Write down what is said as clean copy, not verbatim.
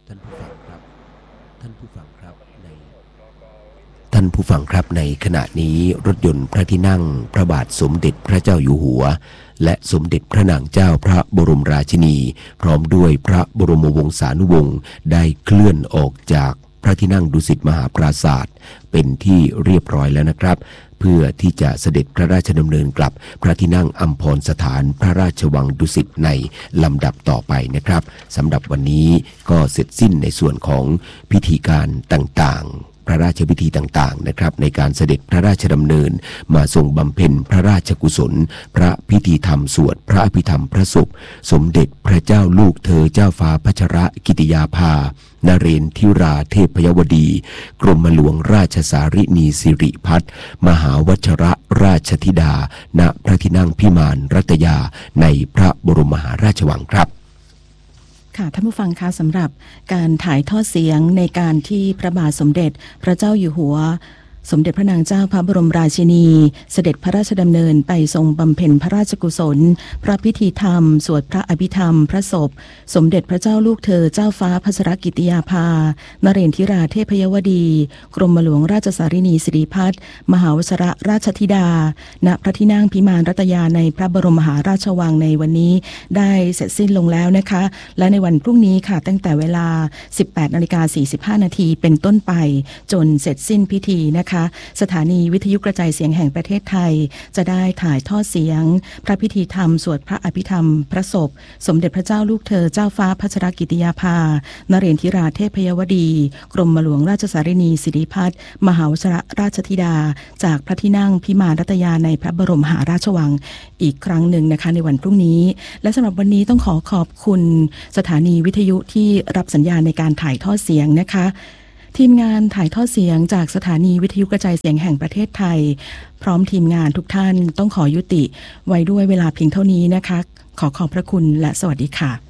ท่านผู้ฟังครับท่านผู้ฟังครับในขณะนี้รถยนต์พระที่นั่งพระบาทสมเด็จพระเจ้าอยู่หัวและสมเด็จพระนางเจ้าพระบรมราชินีพร้อมด้วยพระบรมวงศานุวงศ์ได้เคลื่อนออกจากพระที่นั่งดุสิตมหาปราสาทเป็นที่เรียบร้อยแล้วนะครับเพื่อที่จะเสด็จพระราชดำเนินกลับพระที่นั่งอัมพรสถานพระราชวังดุสิตในลำดับต่อไปนะครับสำหรับวันนี้ก็เสร็จสิ้นในส่วนของพิธีการต่างๆพระราชพิธีต่างๆนะครับในการเสด็จพระราชดำเนินมาทรงบำเพ็ญพระราชกุศลพระพิธีธรรมสวดพระอภิธรรมพระศพสมเด็จพระเจ้าลูกเธอเจ้าฟ้าพัชรกิติยาภานเรนทิราเทพยวดีกรมหลวงราชสารินีสิริพัฒน์มหาวชรราชธิดาณพระที่นั่งพิมานรัตยาในพระบรมมหาราชวังครับค่ะท่านผู้ฟังคะสำหรับการถ่ายทอดเสียงในการที่พระบาทสมเด็จพระเจ้าอยู่หัวสมเด็จพระนางเจ้าพระบรมราชินีเสด็จพระราชดำเนินไปทรงบำเพ็ญพระราชกุศลพระพิธีธรรมสวดพระอภิธรรมพระศพสมเด็จพระเจ้าลูกเธอเจ้าฟ้าพัชรกิติยาภานเรนทิราเทพยวดีกรมหลวงราชสารินีสิริพัฒน์มหาวชรราชธิดาณพระที่นั่งพิมานรัตยาในพระบรมมหาราชวังในวันนี้ได้เสร็จสิ้นลงแล้วนะคะและในวันพรุ่งนี้ค่ะตั้งแต่เวลา 18:45 นาทีเป็นต้นไปจนเสร็จสิ้นพิธีนะคะสถานีวิทยุกระจายเสียงแห่งประเทศไทยจะได้ถ่ายทอดเสียงพระพิธีธรรมสวดพระอภิธรรมพระศพสมเด็จพระเจ้าลูกเธอเจ้าฟ้าพัชรกิติยาภานเรนทิราเทพยวดีกรมหลวงราชสารินีสิริพัฒน์มหาวชรราชธิดาจากพระที่นั่งพิมานรัตยาในพระบรมมหาราชวังอีกครั้งหนึ่งนะคะในวันพรุ่งนี้และสำหรับวันนี้ต้องขอบคุณสถานีวิทยุที่รับสัญญาณในการถ่ายทอดเสียงนะคะทีมงานถ่ายทอดเสียงจากสถานีวิทยุกระจายเสียงแห่งประเทศไทยพร้อมทีมงานทุกท่านต้องขอยุติไว้ด้วยเวลาเพียงเท่านี้นะคะขอบพระคุณและสวัสดีค่ะ